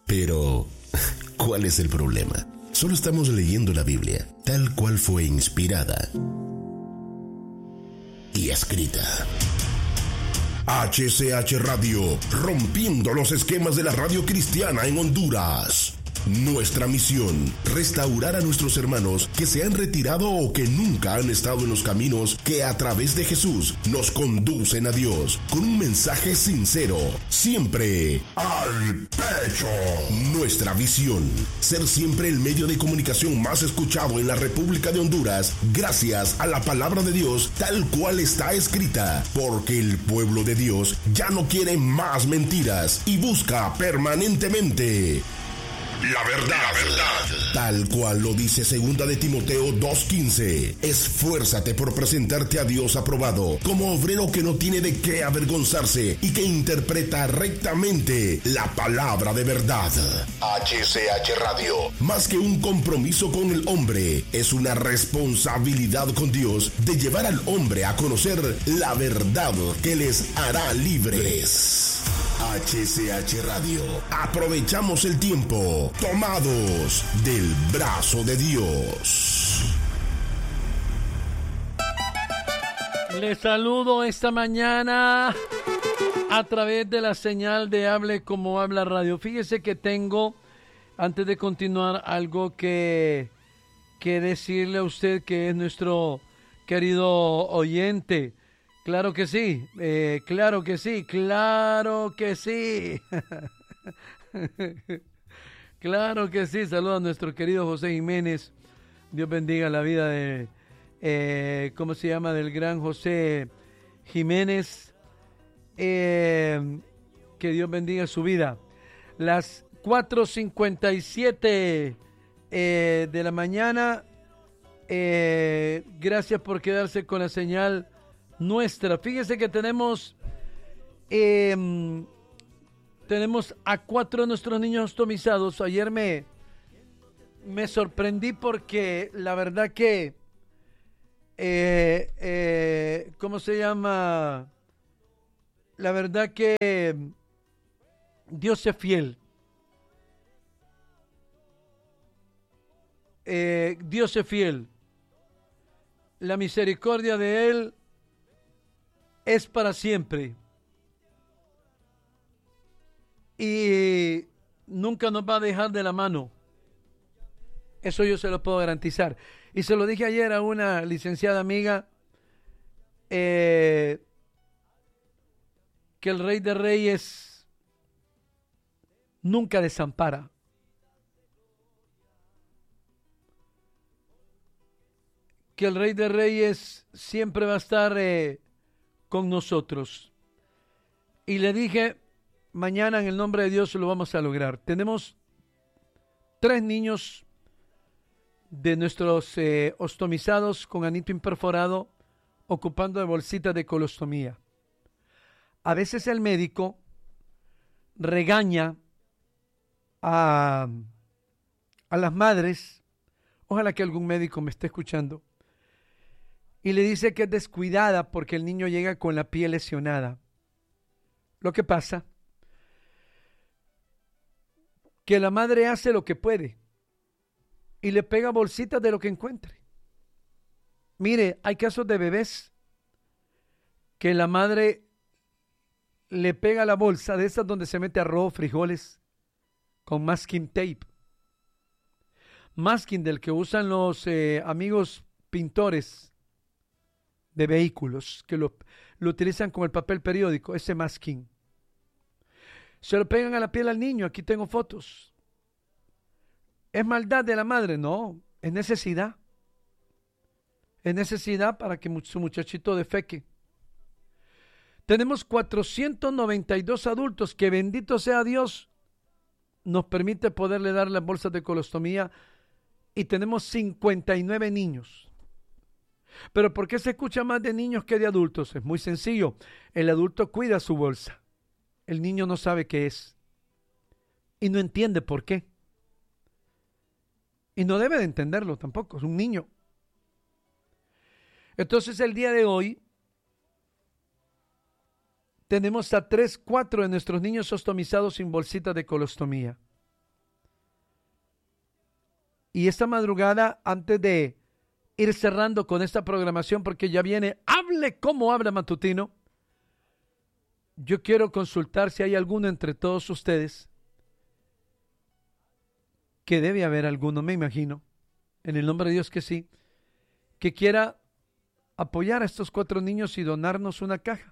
Pero, ¿cuál es el problema? Solo estamos leyendo la Biblia, tal cual fue inspirada y escrita. HCH Radio, rompiendo los esquemas de la radio cristiana en Honduras. Nuestra misión, restaurar a nuestros hermanos que se han retirado o que nunca han estado en los caminos que a través de Jesús nos conducen a Dios, con un mensaje sincero, siempre al pecho. Nuestra visión, ser siempre el medio de comunicación más escuchado en la República de Honduras, gracias a la palabra de Dios tal cual está escrita, porque el pueblo de Dios ya no quiere más mentiras y busca permanentemente la verdad, tal cual lo dice 2 de Timoteo 2:15. Esfuérzate por presentarte a Dios aprobado, como obrero que no tiene de qué avergonzarse y que interpreta rectamente la palabra de verdad. HCH Radio, más que un compromiso con el hombre, es una responsabilidad con Dios de llevar al hombre a conocer la verdad que les hará libres. HCH Radio, aprovechamos el tiempo, tomados del brazo de Dios. Les saludo esta mañana a través de la señal de Hable Como Habla Radio. Fíjese que tengo, antes de continuar, algo que decirle a usted, que es nuestro querido oyente. Claro que sí, claro que sí, claro que sí. Claro que sí. Saludos a nuestro querido José Jiménez. Dios bendiga la vida de, ¿cómo se llama? Del gran José Jiménez. Que Dios bendiga su vida. Las 4:57 de la mañana. Gracias por quedarse con la señal nuestra. Fíjese que tenemos a 4 de nuestros niños ostomizados. Ayer me sorprendí porque la verdad que ¿cómo se llama? La verdad que Dios es fiel. Dios es fiel. La misericordia de Él es para siempre. Y nunca nos va a dejar de la mano. Eso yo se lo puedo garantizar. Y se lo dije ayer a una licenciada amiga, que el Rey de Reyes nunca desampara. Que el Rey de Reyes siempre va a estar con nosotros. Y le dije, mañana en el nombre de Dios lo vamos a lograr. Tenemos 3 niños de nuestros ostomizados con anito imperforado ocupando de bolsitas de colostomía. A veces el médico regaña a las madres, ojalá que algún médico me esté escuchando, y le dice que es descuidada porque el niño llega con la piel lesionada. Lo que pasa que la madre hace lo que puede y le pega bolsitas de lo que encuentre. Mire, hay casos de bebés que la madre le pega la bolsa de esas donde se mete arroz, frijoles, con masking tape. Masking del que usan los amigos pintores de vehículos, que lo utilizan con el papel periódico, ese masking. Se lo pegan a la piel al niño, aquí tengo fotos. ¿Es maldad de la madre? No, es necesidad. Es necesidad para que su muchachito defeque. Tenemos 492 adultos que, bendito sea Dios, nos permite poderle dar las bolsas de colostomía, y tenemos 59 niños. ¿Pero por qué se escucha más de niños que de adultos? Es muy sencillo. El adulto cuida su bolsa. El niño no sabe qué es. Y no entiende por qué. Y no debe de entenderlo tampoco. Es un niño. Entonces el día de hoy tenemos a 4 de nuestros niños ostomizados sin bolsita de colostomía. Y esta madrugada, antes de ir cerrando con esta programación, porque ya viene Hable como habla matutino, yo quiero consultar si hay alguno entre todos ustedes, que debe haber alguno, me imagino, en el nombre de Dios que sí, que quiera apoyar a estos 4 niños y donarnos una caja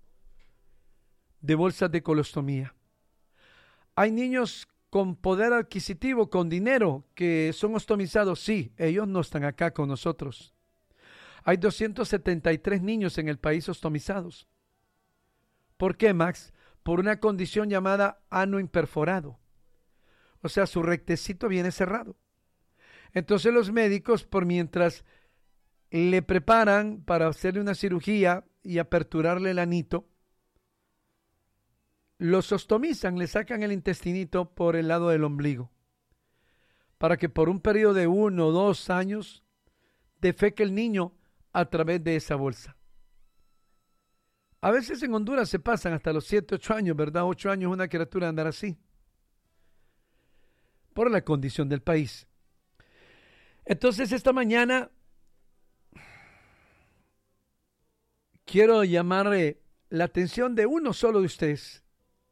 de bolsas de colostomía. Hay niños con poder adquisitivo, con dinero, que son ostomizados. Sí, ellos no están acá con nosotros. Hay 273 niños en el país ostomizados. ¿Por qué, Max? Por una condición llamada ano imperforado. O sea, su rectecito viene cerrado. Entonces los médicos, por mientras le preparan para hacerle una cirugía y aperturarle el anito, los ostomizan, le sacan el intestinito por el lado del ombligo, para que por un periodo de 1 o 2 años defeque el niño a través de esa bolsa. A veces en Honduras se pasan hasta los 7, 8 años, ¿verdad? 8 años una criatura andar así, por la condición del país. Entonces esta mañana quiero llamarle la atención de uno solo de ustedes,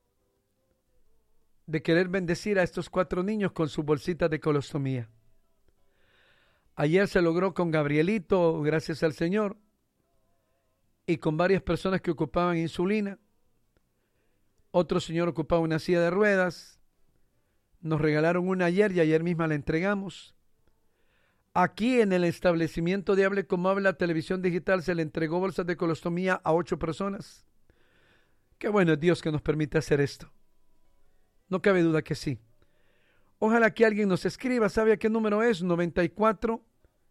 de querer bendecir a estos 4 niños con su bolsita de colostomía. Ayer se logró con Gabrielito, gracias al Señor, y con varias personas que ocupaban insulina. Otro señor ocupaba una silla de ruedas. Nos regalaron una ayer y ayer misma la entregamos. Aquí en el establecimiento de Hable como habla televisión digital se le entregó bolsas de colostomía a 8 personas. Qué bueno es Dios que nos permite hacer esto. No cabe duda que sí. Ojalá que alguien nos escriba. ¿Sabe a qué número es? 94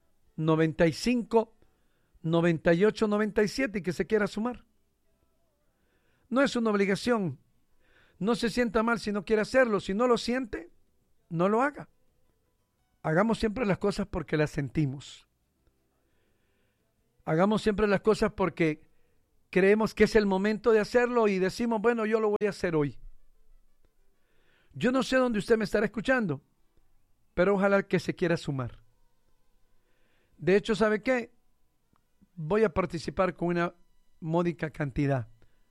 95 98 97 y que se quiera sumar. No es una obligación. No se sienta mal si no quiere hacerlo. Si no lo siente, no lo haga. Hagamos siempre las cosas porque las sentimos. Hagamos siempre las cosas porque creemos que es el momento de hacerlo y decimos, bueno, yo lo voy a hacer hoy. Yo no sé dónde usted me estará escuchando, pero ojalá que se quiera sumar. De hecho, ¿sabe qué? Voy a participar con una módica cantidad.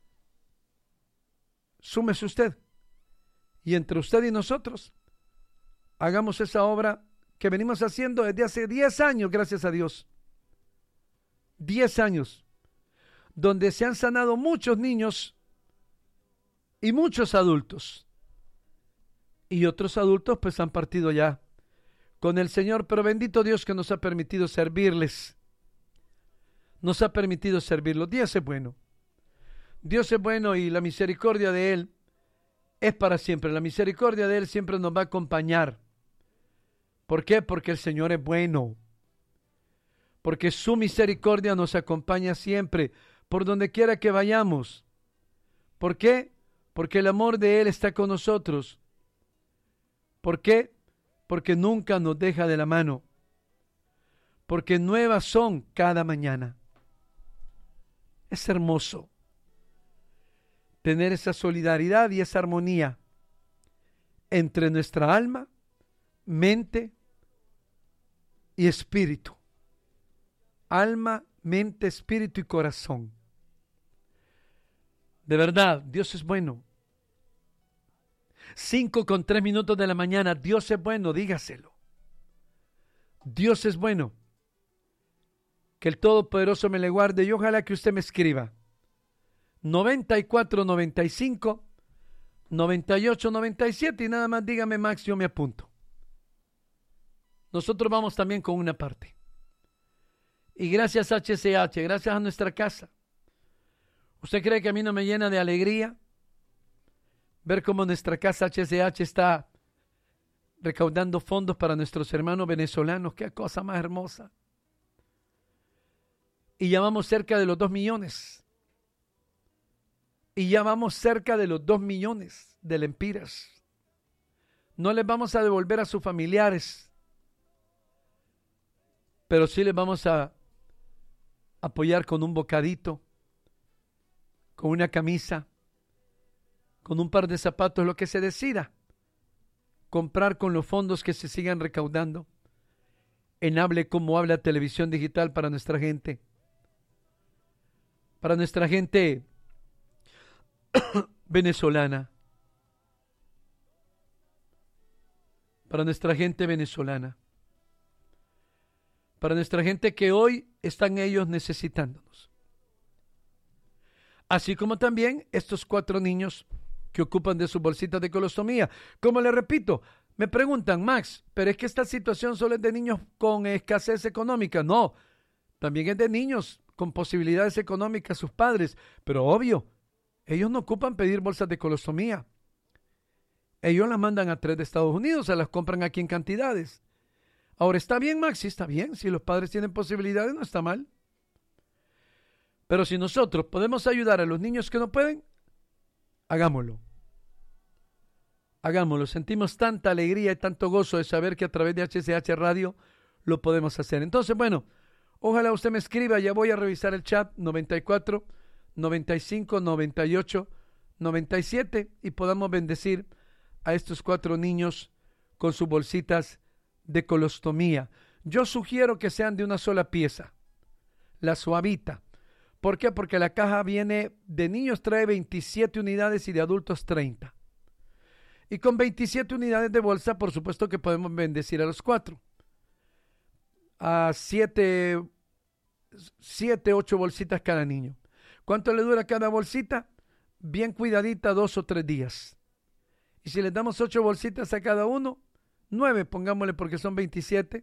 Súmese usted. Y entre usted y nosotros, hagamos esa obra que venimos haciendo desde hace 10 años, gracias a Dios. 10 años, donde se han sanado muchos niños y muchos adultos. Y otros adultos pues han partido ya con el Señor, pero bendito Dios que nos ha permitido servirles. Nos ha permitido servirlos. Dios es bueno. Dios es bueno y la misericordia de Él es para siempre. La misericordia de Él siempre nos va a acompañar. ¿Por qué? Porque el Señor es bueno. Porque su misericordia nos acompaña siempre, por donde quiera que vayamos. ¿Por qué? Porque el amor de Él está con nosotros. ¿Por qué? Porque nunca nos deja de la mano. Porque nuevas son cada mañana. Es hermoso tener esa solidaridad y esa armonía entre nuestra alma, mente y espíritu. Alma, mente, espíritu y corazón. De verdad, Dios es bueno. 5:03 de la mañana, Dios es bueno, dígaselo. Dios es bueno. Que el Todopoderoso me le guarde y ojalá que usted me escriba. 94 95 98 97 y nada más dígame, Max, yo me apunto. Nosotros vamos también con una parte. Y gracias a HCH, gracias a nuestra casa. ¿Usted cree que a mí no me llena de alegría ver cómo nuestra casa HCH está recaudando fondos para nuestros hermanos venezolanos? ¡Qué cosa más hermosa! Y ya vamos cerca de los 2 millones. Y ya vamos cerca de los 2 millones de lempiras. No les vamos a devolver a sus familiares, pero sí les vamos a apoyar con un bocadito, con una camisa, con un par de zapatos, lo que se decida comprar con los fondos que se sigan recaudando en Hable Como Habla Televisión Digital para nuestra gente. Para nuestra gente venezolana. Para nuestra gente venezolana. Para nuestra gente que hoy están ellos necesitándonos. Así como también estos 4 niños que ocupan de sus bolsitas de colostomía. Como les repito, me preguntan, Max, pero es que esta situación solo es de niños con escasez económica. No, también es de niños con posibilidades económicas, sus padres. Pero obvio, ellos no ocupan pedir bolsas de colostomía. Ellos las mandan a 3 de Estados Unidos, se las compran aquí en cantidades. Ahora, ¿está bien, Max? Sí, está bien. Si los padres tienen posibilidades, no está mal. Pero si nosotros podemos ayudar a los niños que no pueden, hagámoslo. Hagámoslo. Sentimos tanta alegría y tanto gozo de saber que a través de HCH Radio lo podemos hacer. Entonces, bueno, ojalá usted me escriba. Ya voy a revisar el chat 94, 95, 98, 97 y podamos bendecir a estos 4 niños con sus bolsitas de colostomía. Yo sugiero que sean de una sola pieza, la suavita. ¿Por qué? Porque la caja viene de niños, trae 27 unidades y de adultos 30. Y con 27 unidades de bolsa, por supuesto que podemos bendecir a los 4. A 7, 8 bolsitas cada niño. ¿Cuánto le dura cada bolsita? Bien cuidadita, 2 o 3 días. Y si les damos 8 bolsitas a cada uno, 9, pongámosle porque son 27.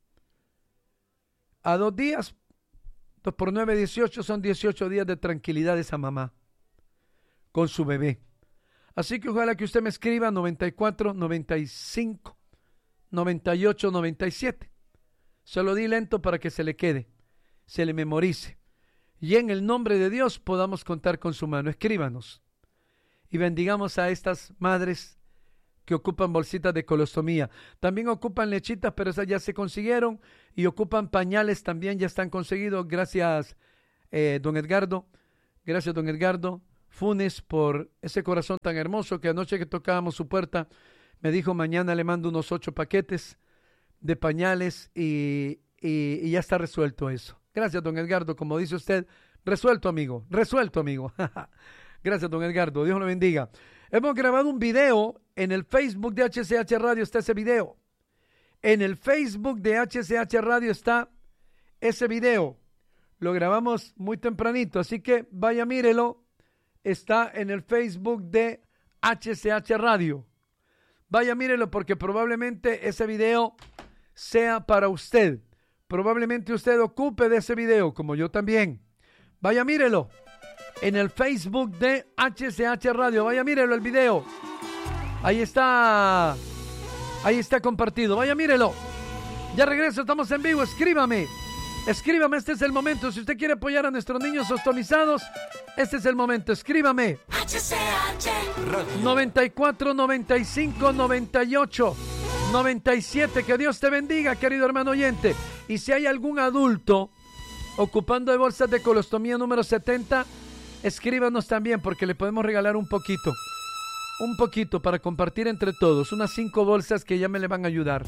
A 2 días, 2 por 9, 18, son 18 días de tranquilidad de esa mamá con su bebé. Así que ojalá que usted me escriba 94, 95, 98, 97. Se lo di lento para que se le quede, se le memorice. Y en el nombre de Dios podamos contar con su mano. Escríbanos y bendigamos a estas madres que ocupan bolsitas de colostomía. También ocupan lechitas, pero esas ya se consiguieron. Y ocupan pañales, también ya están conseguidos. Gracias, don Edgardo. Gracias, don Edgardo Funes, por ese corazón tan hermoso que anoche que tocábamos su puerta, me dijo, mañana le mando unos 8 paquetes de pañales y ya está resuelto eso. Gracias, don Edgardo. Como dice usted, resuelto, amigo. Resuelto, amigo. Gracias, don Edgardo. Dios lo bendiga. Hemos grabado un video en el Facebook de HCH Radio. Está ese video. En el Facebook de HCH Radio está ese video. Lo grabamos muy tempranito, así que vaya, mírelo. Está en el Facebook de HCH Radio. Vaya, mírelo porque probablemente ese video sea para usted. Probablemente usted ocupe de ese video, como yo también. Vaya, mírelo. En el Facebook de HCH Radio. Vaya, mírelo el video. Ahí está compartido. Vaya, mírelo. Ya regreso, estamos en vivo. Escríbame, este es el momento. Si usted quiere apoyar a nuestros niños ostomizados, este es el momento. Escríbame. HCH 94, 95, 98, 97. Que Dios te bendiga, querido hermano oyente. Y si hay algún adulto ocupando de bolsas de colostomía número 70, escríbanos también porque le podemos regalar un poquito para compartir entre todos, unas 5 bolsas que ya me le van a ayudar.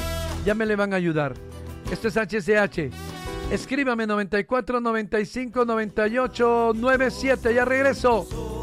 Esto es HCH. Escríbame 94, 95, 98, 97. Ya regreso.